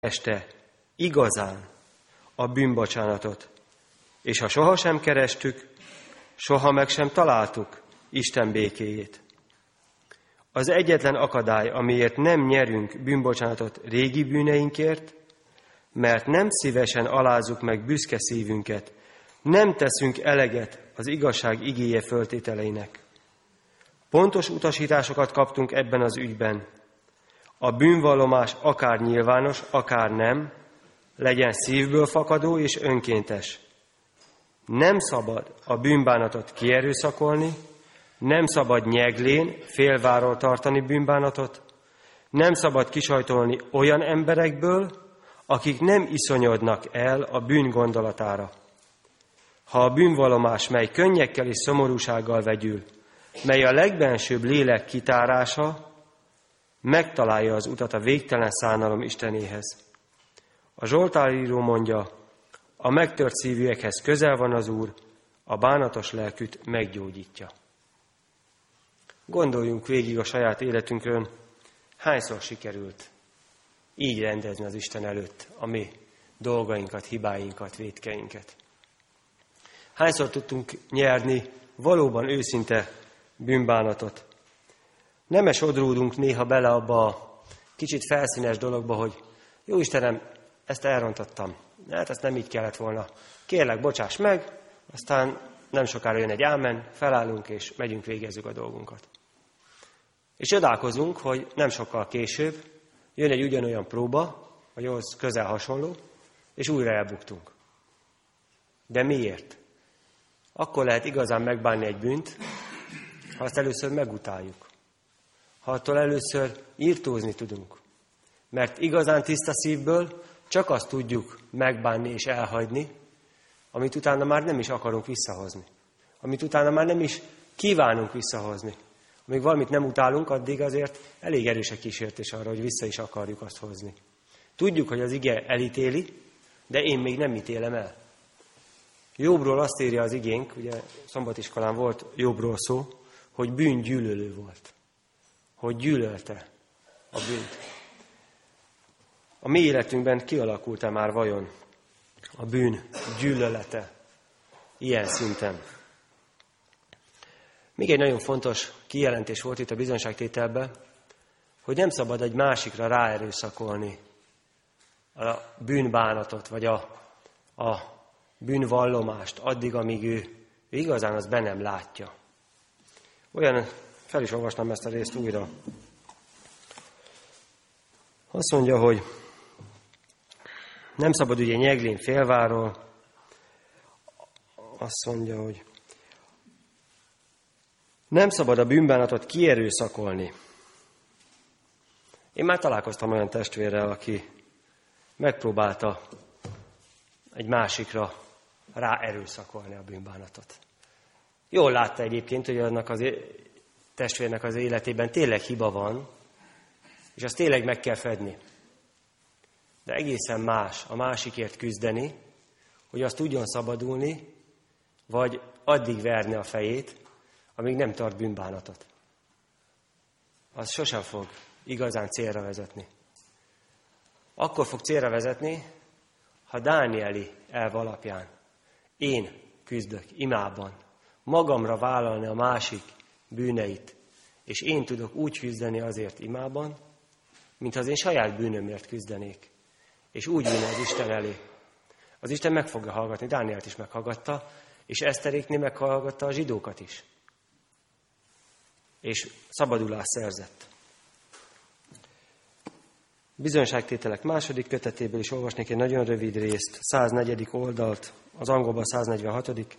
este igazán a bűnbocsánatot, és ha sohasem kerestük, soha meg sem találtuk Isten békéjét. Az egyetlen akadály, amiért nem nyerünk bűnbocsánatot régi bűneinkért, mert nem szívesen alázzuk meg büszke szívünket, nem teszünk eleget az igazság igéje föltételeinek. Pontos utasításokat kaptunk ebben az ügyben. A bűnvallomás akár nyilvános, akár nem, legyen szívből fakadó és önkéntes. Nem szabad a bűnbánatot kierőszakolni, nem szabad nyeglén, félváról tartani bűnbánatot, nem szabad kisajtolni olyan emberekből, akik nem iszonyodnak el a bűn gondolatára. Ha a bűnvallomás, mely könnyekkel és szomorúsággal vegyül, mely a legbensőbb lélek kitárása, megtalálja az utat a végtelen szánalom Istenéhez. A Zsoltáríró mondja, a megtört szívűekhez közel van az Úr, a bánatos lelküt meggyógyítja. Gondoljunk végig a saját életünkön, hányszor sikerült így rendezni az Isten előtt a mi dolgainkat, hibáinkat, vétkeinket. Hányszor tudtunk nyerni valóban őszinte bűnbánatot. Nem sodródunk néha bele abba a kicsit felszínes dologba, hogy jó Istenem, ezt elrontottam. Hát ezt nem így kellett volna. Kérlek, bocsáss meg, aztán nem sokára jön egy ámen, felállunk és megyünk, végezzük a dolgunkat. És csodálkozunk, hogy nem sokkal később jön egy ugyanolyan próba, vagy ahhoz közel hasonló, és újra elbuktunk. De miért? Akkor lehet igazán megbánni egy bűnt, ha azt először megutáljuk. Ha attól először írtózni tudunk. Mert igazán tiszta szívből csak azt tudjuk megbánni és elhagyni, amit utána már nem is akarunk visszahozni. Amit utána már nem is kívánunk visszahozni. Amíg valamit nem utálunk, addig azért elég erős a kísértés arra, hogy vissza is akarjuk azt hozni. Tudjuk, hogy az ige elítéli, de én még nem ítélem el. Jobbról azt írja az igénk, ugye szombatiskolán volt Jobbról szó, hogy bűngyűlölő volt. Hogy gyűlölte a bűnt. A mi életünkben kialakult-e már vajon a bűn gyűlölete ilyen szinten? Még egy nagyon fontos kijelentés volt itt a bizonyságtételben, hogy nem szabad egy másikra ráerőszakolni a bűnbánatot, vagy a bűnvallomást addig, amíg ő igazán azt be nem látja. Olyan, fel is olvasnám ezt a részt újra. Azt mondja, hogy nem szabad ugye nyeglén félváról, azt mondja, hogy nem szabad a bűnbánatot kierőszakolni. Én már találkoztam olyan testvérrel, aki megpróbálta egy másikra ráerőszakolni a bűnbánatot. Jól látta egyébként, hogy annak az testvérnek az életében tényleg hiba van, és azt tényleg meg kell fedni. De egészen más a másikért küzdeni, hogy azt tudjon szabadulni, vagy addig verni a fejét, amíg nem tart bűnbánatot. Az sosem fog igazán célra vezetni. Akkor fog célra vezetni, ha Dánieli elv alapján én küzdök imában, magamra vállalni a másik bűneit, és én tudok úgy küzdeni azért imában, mintha az én saját bűnömért küzdenék, és úgy jönne az Isten elé. Az Isten meg fogja hallgatni, Dánielt is meghallgatta, és Eszteréknél meghallgatta a zsidókat is. És szabadulást szerzett. Bizonyságtételek második kötetéből is olvasnék egy nagyon rövid részt, 104. oldalt, az angolban 146.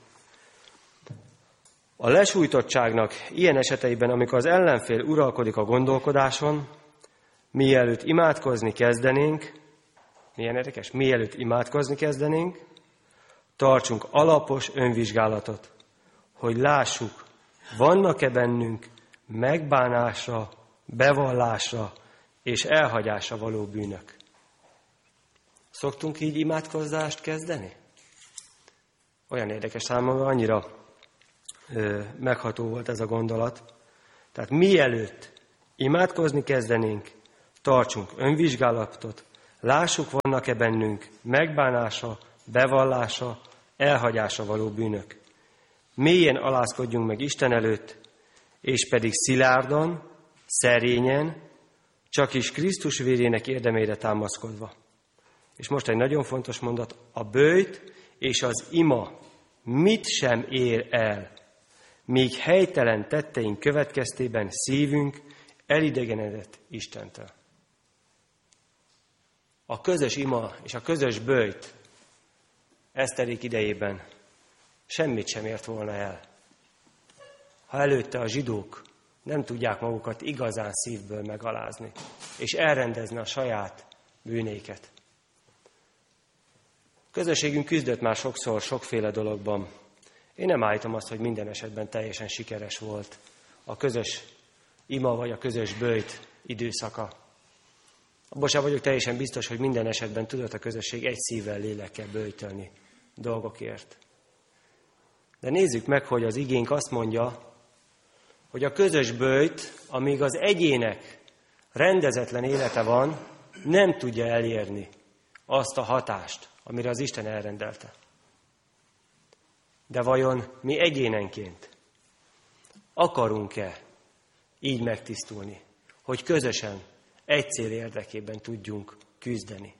A lesújtottságnak ilyen eseteiben, amikor az ellenfél uralkodik a gondolkodáson, mielőtt imádkozni kezdenénk, milyen érdekes, mielőtt imádkozni kezdenénk, tartsunk alapos önvizsgálatot, hogy lássuk, vannak-e bennünk megbánásra, bevallásra és elhagyásra való bűnök. Szoktunk így imádkozást kezdeni? Olyan érdekes számomra, annyira megható volt ez a gondolat. Tehát mielőtt imádkozni kezdenénk, tartsunk önvizsgálatot, Lássuk, vannak-e bennünk megbánása, bevallása, elhagyása való bűnök. Mélyen alázkodjunk meg Isten előtt, és pedig szilárdan, szerényen, csak is Krisztus vérének érdemére támaszkodva. És most egy nagyon fontos mondat, a böjt és az ima mit sem ér el, míg helytelen tetteink következtében szívünk elidegenedett Istentől. A közös ima és a közös böjt Eszterék idejében semmit sem ért volna el, ha előtte a zsidók nem tudják magukat igazán szívből megalázni, és elrendezni a saját bűnéket. A közösségünk küzdött már sokszor, sokféle dologban. Én nem állítom azt, hogy minden esetben teljesen sikeres volt a közös ima vagy a közös böjt időszaka. Abban sem vagyok teljesen biztos, hogy minden esetben tudott a közösség egy szívvel, lélekkel böjtölni dolgokért. De nézzük meg, hogy az igénk azt mondja, hogy a közös böjt, amíg az egyének rendezetlen élete van, nem tudja elérni azt a hatást, amire az Isten elrendelte. De vajon mi egyénenként akarunk-e így megtisztulni, hogy közösen egy cél érdekében tudjunk küzdeni?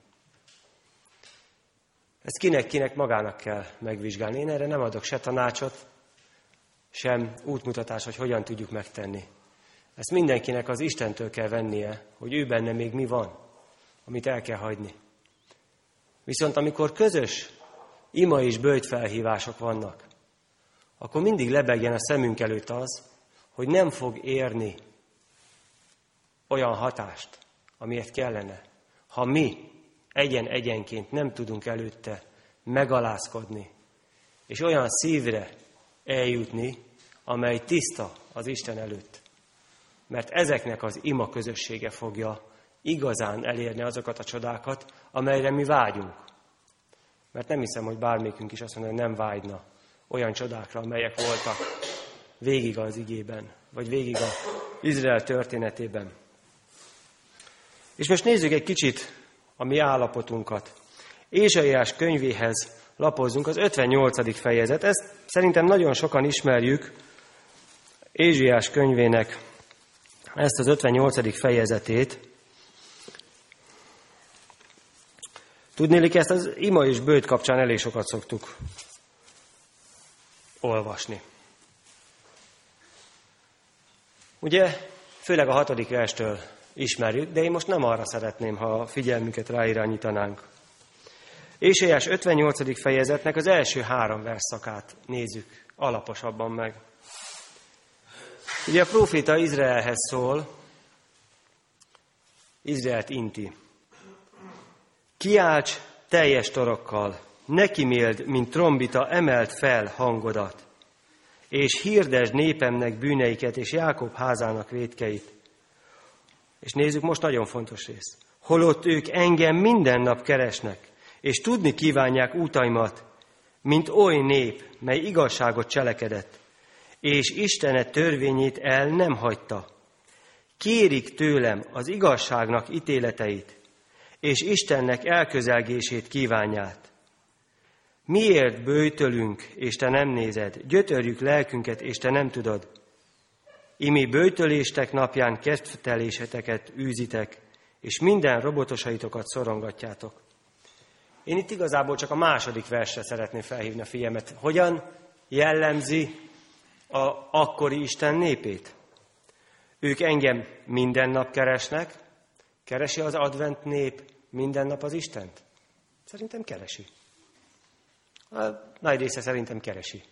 Ezt kinek magának kell megvizsgálni. Én erre nem adok se tanácsot, sem útmutatást, hogy hogyan tudjuk megtenni. Ezt mindenkinek az Istentől kell vennie, hogy ő benne még mi van, amit el kell hagyni. Viszont amikor közös ima és böjt felhívások vannak, akkor mindig lebegjen a szemünk előtt az, hogy nem fog érni olyan hatást, amilyet kellene, ha mi egyenként nem tudunk előtte megalázkodni, és olyan szívre eljutni, amely tiszta az Isten előtt. Mert ezeknek az ima közössége fogja igazán elérni azokat a csodákat, amelyre mi vágyunk. Mert nem hiszem, hogy bármelyikünk is azt mondja, hogy nem vágyna olyan csodákra, amelyek voltak végig az igében, vagy végig az Izrael történetében. És most nézzük egy kicsit a mi állapotunkat. Ézsaiás könyvéhez lapozzunk, az 58. fejezet. Ezt szerintem nagyon sokan ismerjük, Ézsaiás könyvének ezt az 58. fejezetét. Tudnélik, ezt az ima és böjt kapcsán elég sokat szoktuk olvasni. Ugye, főleg a 6. verstől ismerjük, de én most nem arra szeretném, ha a figyelmünket ráirányítanánk. Ézsaiás 58. fejezetnek az első 3 versszakát nézzük alaposabban meg. Ugye a próféta Izraelhez szól, Izraelt inti. Kiálts teljes torokkal, ne kiméld, mint trombita, emeld fel hangodat, és hirdesd népemnek bűneiket, és Jákob házának vétkeit. És nézzük, most nagyon fontos rész. Holott ők engem minden nap keresnek, és tudni kívánják útaimat, mint oly nép, mely igazságot cselekedett, és Istene törvényét el nem hagyta. Kérik tőlem az igazságnak ítéleteit, és Istennek elközelgését kívánját. Miért böjtölünk, és te nem nézed? Gyötörjük lelkünket, és te nem tudod. Imi böjtöléstek napján kedvteléseteket űzitek, és minden robotosaitokat szorongatjátok. Én itt igazából csak a 2. versre szeretném felhívni a figyelmet. Hogyan jellemzi a akkori Isten népét? Ők engem minden nap keresnek. Keresi az advent nép minden nap az Istent? Szerintem keresi. A nagy része szerintem keresi.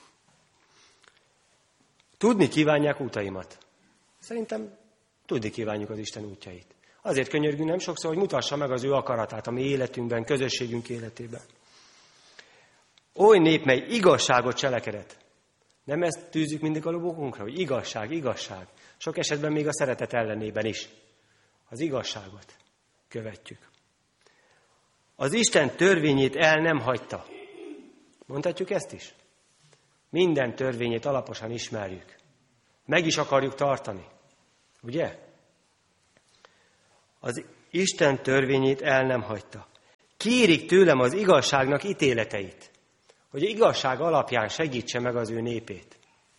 Tudni kívánják útaimat. Szerintem tudni kívánjuk az Isten útjait. Azért könyörgünk nem sokszor, hogy mutassa meg az ő akaratát a mi életünkben, közösségünk életében. Oly nép, mely igazságot cselekedett. Nem ezt tűzzük mindig a lobokunkra, hogy igazság, igazság. Sok esetben még a szeretet ellenében is. Az igazságot követjük. Az Isten törvényét el nem hagyta. Mondhatjuk ezt is? Minden törvényét alaposan ismerjük. Meg is akarjuk tartani. Ugye? Az Isten törvényét el nem hagyta. Kérik tőlem az igazságnak ítéleteit, hogy a igazság alapján segítse meg az ő népét.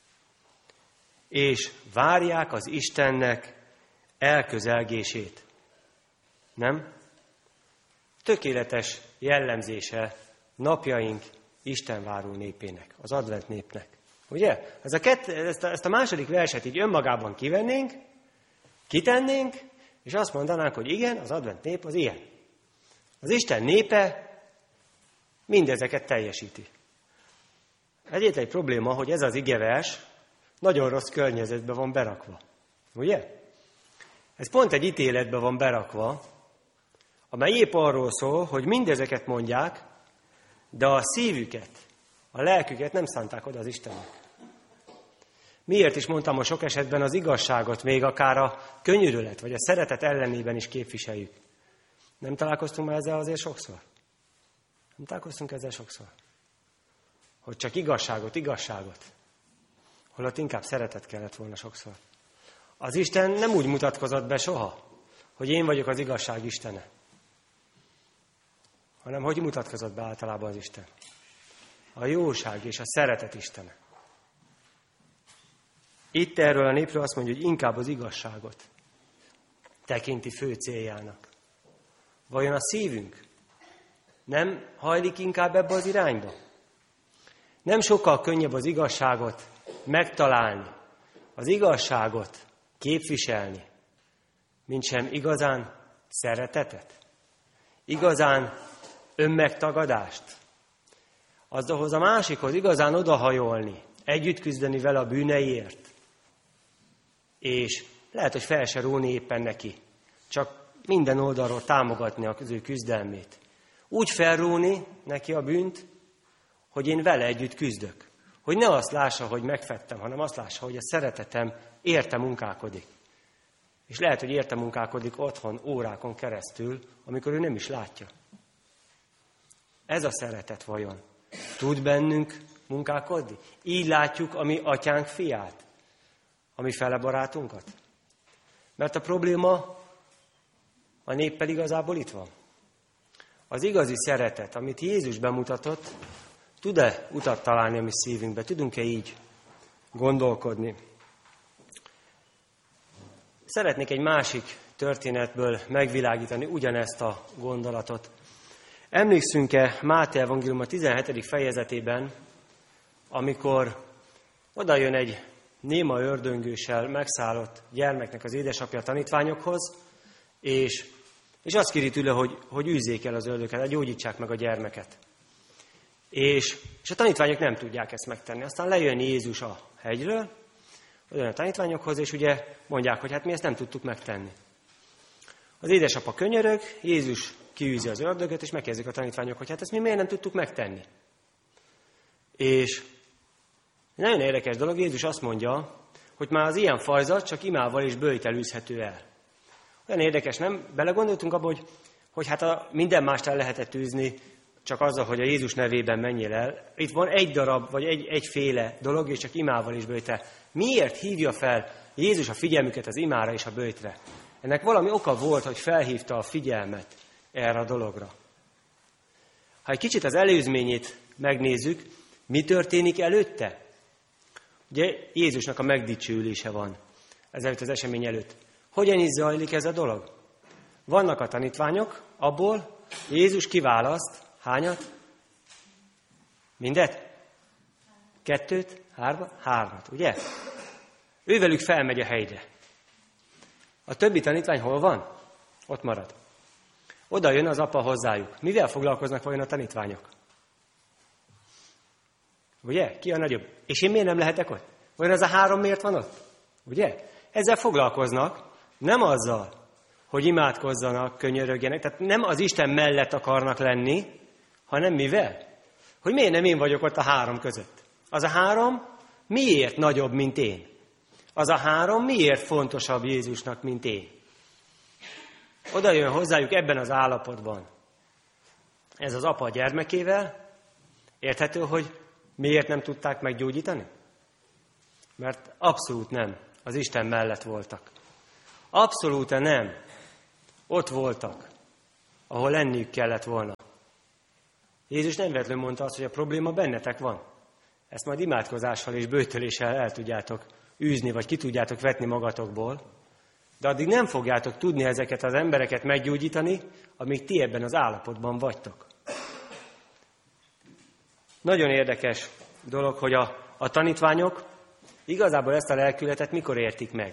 És várják az Istennek elközelgését. Nem? Tökéletes jellemzése napjaink istenváró népének, az advent népnek. Ugye? Ezt a második verset így önmagában kivennénk, kitennénk, és azt mondanánk, hogy igen, az advent nép az ilyen. Az Isten népe mindezeket teljesíti. Egyetlen egy probléma, hogy ez az igevers nagyon rossz környezetbe van berakva. Ugye? Ez pont egy ítéletbe van berakva, amely épp arról szól, hogy mindezeket mondják, de a szívüket, a lelküket nem szánták oda az Istennek. Miért is mondtam, hogy sok esetben az igazságot még akár a könyörület, vagy a szeretet ellenében is képviseljük. Nem találkoztunk már ezzel azért sokszor? Nem találkoztunk ezzel sokszor? Hogy csak igazságot. Holott inkább szeretet kellett volna sokszor. Az Isten nem úgy mutatkozott be soha, hogy én vagyok az igazság Istene. Hanem hogy mutatkozott be általában az Isten? A jóság és a szeretet Istene. Itt erről a népről azt mondja, hogy inkább az igazságot tekinti fő céljának. Vajon a szívünk nem hajlik inkább ebbe az irányba? Nem sokkal könnyebb az igazságot megtalálni, az igazságot képviselni, mint sem igazán szeretetet, igazán önmegtagadást, azhoz a másikhoz igazán odahajolni, együtt küzdeni vele a bűneiért, és lehet, hogy fel se róni éppen neki, csak minden oldalról támogatni az ő küzdelmét. Úgy felróni neki a bűnt, hogy én vele együtt küzdök. Hogy ne azt lássa, hogy megfettem, hanem azt lássa, hogy a szeretetem érte munkálkodik. És lehet, hogy érte munkálkodik otthon, órákon keresztül, amikor ő nem is látja. Ez a szeretet vajon tud bennünk munkálkodni? Így látjuk a mi atyánk fiát, a mi fele barátunkat? Mert a probléma a néppel igazából itt van. Az igazi szeretet, amit Jézus bemutatott, tud-e utat találni a mi szívünkbe? Tudunk-e így gondolkodni? Szeretnék egy másik történetből megvilágítani ugyanezt a gondolatot. Emlékszünk-e Máté evangélium a 17. fejezetében, amikor oda jön egy néma ördöngőssel megszállott gyermeknek az édesapja a tanítványokhoz, és azt kéri tőle, hogy űzzék el az ördöget, gyógyítsák meg a gyermeket. És a tanítványok nem tudják ezt megtenni. Aztán lejön Jézus a hegyről, oda jön a tanítványokhoz, és ugye mondják, hogy hát mi ezt nem tudtuk megtenni. Az édesapa könyörög, Jézus kiűzi az ördögöt, és megkérdezik a tanítványok, hogy hát ezt mi miért nem tudtuk megtenni. És nagyon érdekes dolog, Jézus azt mondja, hogy már az ilyen fajzat csak imával és böjttel űzhető el. Olyan érdekes, nem? Belegondoltunk abba, hogy hát minden mást el lehetett űzni, csak azzal, hogy a Jézus nevében menjél el. Itt van egy darab, vagy egyféle dolog, és csak imával és böjttel. Miért hívja fel Jézus a figyelmüket az imára és a böjtre? Ennek valami oka volt, hogy felhívta a figyelmet erre a dologra. Ha egy kicsit az előzményét megnézzük, mi történik előtte? Ugye Jézusnak a megdicsőülése van ezelőtt az esemény előtt. Hogyan is zajlik ez a dolog? Vannak a tanítványok, abból Jézus kiválaszt hányat? Mindet? 2, 3, ugye? Ővelük felmegy a hegyre. A többi tanítvány hol van? Ott marad. Oda jön az apa hozzájuk. Mivel foglalkoznak vajon a tanítványok? Ugye? Ki a nagyobb? És én miért nem lehetek ott? Vajon az a 3 miért van ott? Ugye? Ezzel foglalkoznak, nem azzal, hogy imádkozzanak, könyörögjenek, tehát nem az Isten mellett akarnak lenni, hanem mivel? Hogy miért nem én vagyok ott a 3 között? Az a 3 miért nagyobb, mint én? Az a 3 miért fontosabb Jézusnak, mint én? Oda jön hozzájuk ebben az állapotban. Ez az apa a gyermekével. Érthető, hogy miért nem tudták meggyógyítani? Mert abszolút nem az Isten mellett voltak. Abszolút nem Ott voltak, ahol lenniük kellett volna. Jézus nem véletlenül mondta azt, hogy a probléma bennetek van. Ezt majd imádkozással és böjtöléssel el tudjátok űzni, vagy ki tudjátok vetni magatokból, de addig nem fogjátok tudni ezeket az embereket meggyógyítani, amíg ti ebben az állapotban vagytok. Nagyon érdekes dolog, hogy a tanítványok igazából ezt a lelkületet mikor értik meg?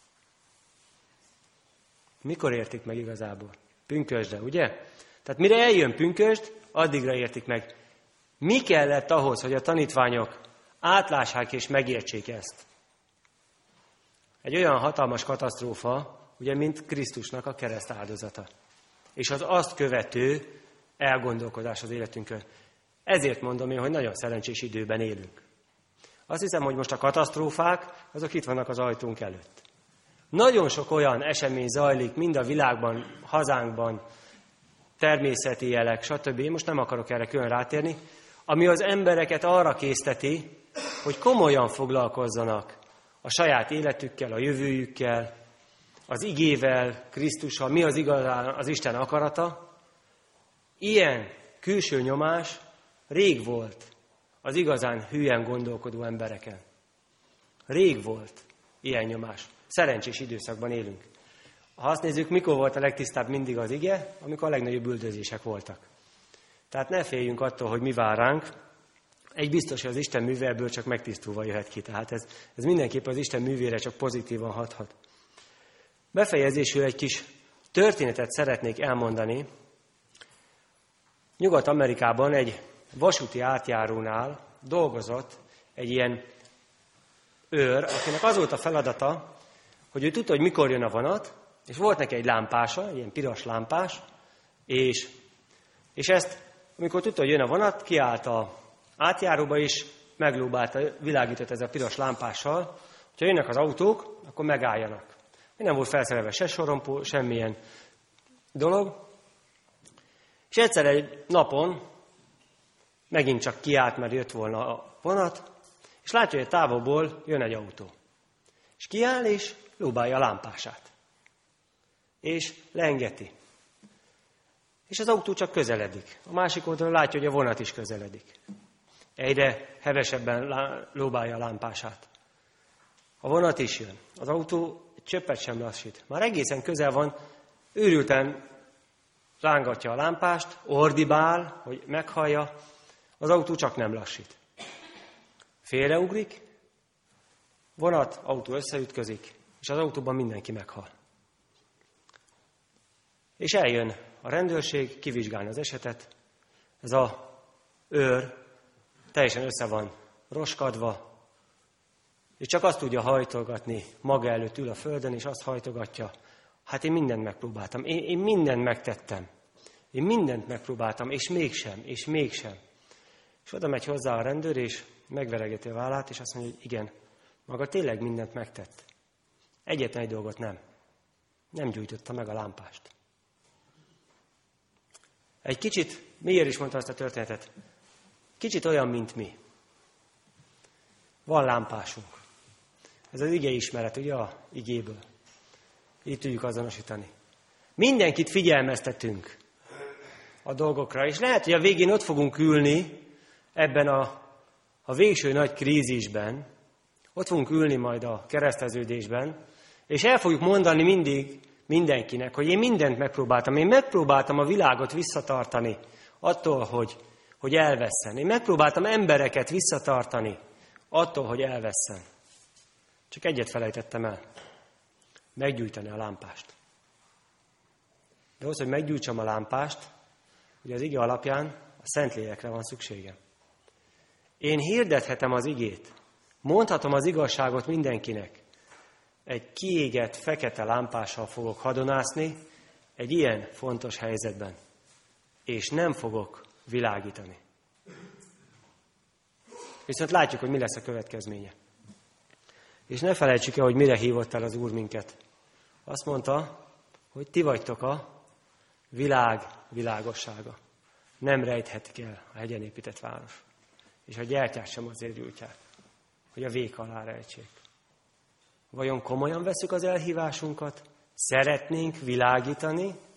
Mikor értik meg igazából? Pünkösdre, ugye? Tehát mire eljön pünkösd, addigra értik meg. Mi kellett ahhoz, hogy a tanítványok átlássák és megértsék ezt? Egy olyan hatalmas katasztrófa, ugye, mint Krisztusnak a kereszt áldozata. És az azt követő elgondolkodás az életünkön. Ezért mondom én, hogy nagyon szerencsés időben élünk. Azt hiszem, hogy most a katasztrófák, azok itt vannak az ajtónk előtt. Nagyon sok olyan esemény zajlik, mind a világban, hazánkban, természeti jelek, stb. Én most nem akarok erre külön rátérni, ami az embereket arra készteti, hogy komolyan foglalkozzanak a saját életükkel, a jövőjükkel, az igével, Krisztussal, mi az igazán az Isten akarata. Ilyen külső nyomás rég volt az igazán hülyen gondolkodó embereken. Rég volt ilyen nyomás. Szerencsés időszakban élünk. Ha azt nézzük, mikor volt a legtisztább mindig az ige, amikor a legnagyobb üldözések voltak. Tehát ne féljünk attól, hogy mi vár ránk. Egy biztos, hogy az Isten műve ebből csak megtisztulva jöhet ki. Tehát ez mindenképp az Isten művére csak pozitívan hathat. Befejezésül egy kis történetet szeretnék elmondani. Nyugat-Amerikában egy vasúti átjárónál dolgozott egy ilyen őr, akinek az volt a feladata, hogy ő tudta, hogy mikor jön a vonat, és volt neki egy lámpása, egy ilyen piros lámpás, és ezt, amikor tudta, hogy jön a vonat, kiállt a átjáróba, és meglóbálta, világított ez a piros lámpással, hogyha jönnek az autók, akkor megálljanak. Nem volt felszerelve se sorompó, semmilyen dolog. És egyszer egy napon megint csak kiállt, mert jött volna a vonat, és látja, hogy távolból jön egy autó. És kiáll, és lóbálja a lámpását. És leengeti. És az autó csak közeledik. A másik oldalon látja, hogy a vonat is közeledik. Egyre hevesebben lóbálja a lámpását. A vonat is jön. Az autó csöppet sem lassít. Már egészen közel van, őrülten rángatja a lámpást, ordibál, hogy meghallja, az autó csak nem lassít. Félreugrik, vonat, autó összeütközik, és az autóban mindenki meghal. És eljön a rendőrség kivizsgálni az esetet. Ez a őr teljesen össze van roskadva, és csak azt tudja hajtogatni, maga előtt ül a földön, és azt hajtogatja, hát én mindent megpróbáltam, én mindent megtettem. Én mindent megpróbáltam, és mégsem, és mégsem. És oda megy hozzá a rendőr, és megveregeti a vállát, és azt mondja, hogy igen, maga tényleg mindent megtett. Egyetlen egy dolgot nem. Nem gyújtotta meg a lámpást. Egy kicsit, miért is mondta azt a történetet? Kicsit olyan, mint mi. Van lámpásunk. Ez az ige ismeret, ugye a igéből. Így tudjuk azonosítani. Mindenkit figyelmeztetünk a dolgokra, és lehet, hogy a végén ott fogunk ülni ebben a végső nagy krízisben, ott fogunk ülni majd a kereszteződésben, és el fogjuk mondani mindig mindenkinek, hogy én mindent megpróbáltam. Én megpróbáltam a világot visszatartani attól, hogy elvesszen. Én megpróbáltam embereket visszatartani attól, hogy elvesszen. Csak egyet felejtettem el. Meggyújtani a lámpást. De ahhoz, hogy meggyújtsam a lámpást, ugye az ige alapján a Szentlélekre van szükségem. Én hirdethetem az igét, mondhatom az igazságot mindenkinek. Egy kiégett, fekete lámpással fogok hadonászni egy ilyen fontos helyzetben. És nem fogok világítani. Viszont látjuk, hogy mi lesz a következménye. És ne felejtsük el, hogy mire hívott el az Úr minket. Azt mondta, hogy ti vagytok a világ világossága. Nem rejthetik el a hegyen épített város. És a gyertyát sem azért gyújtják, hogy a vék alá rejtsék. Vajon komolyan veszük az elhívásunkat? Szeretnénk világítani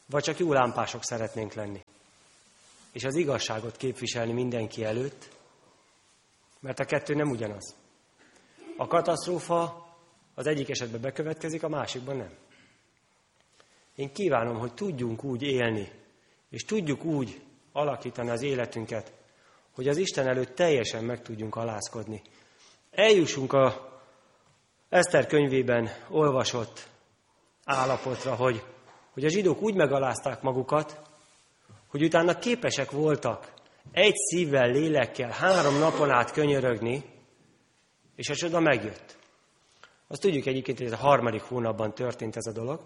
vagy csak jó lámpások szeretnénk lenni. És az igazságot képviselni mindenki előtt, mert a kettő nem ugyanaz. A katasztrófa az egyik esetben bekövetkezik, a másikban nem. Én kívánom, hogy tudjunk úgy élni, és tudjuk úgy alakítani az életünket, hogy az Isten előtt teljesen meg tudjunk alázkodni. Eljussunk a Eszter könyvében olvasott állapotra, hogy a zsidók úgy megalázták magukat, hogy utána képesek voltak egy szívvel, lélekkel 3 napon át könyörögni, és a csoda megjött. Azt tudjuk egyébként, hogy ez a 3. hónapban történt ez a dolog,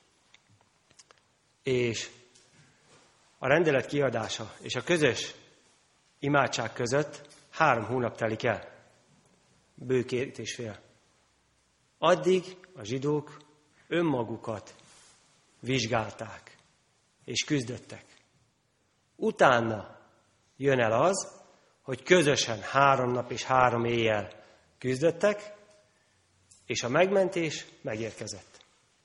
és a rendelet kiadása és a közös imádság között 3 hónap telik el. Bő 2,5. Addig a zsidók önmagukat vizsgálták, és küzdöttek. Utána jön el az, hogy közösen 3 nap és 3 éjjel küzdöttek, és a megmentés megérkezett.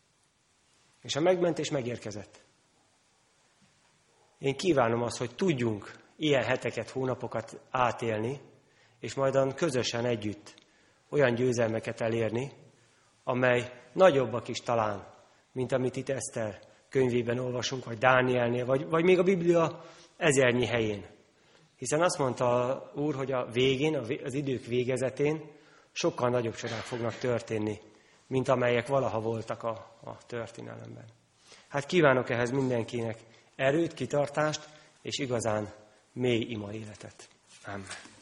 Én kívánom azt, hogy tudjunk ilyen heteket, hónapokat átélni, és majd közösen együtt olyan győzelmeket elérni, amely nagyobbak is talán, mint amit itt Eszter könyvében olvasunk, vagy Dánielnél, vagy még a Biblia ezernyi helyén. Hiszen azt mondta Úr, hogy a végén, az idők végezetén sokkal nagyobb csodák fognak történni, mint amelyek valaha voltak a történelemben. Hát kívánok ehhez mindenkinek erőt, kitartást, és igazán mély ima életet. Amen.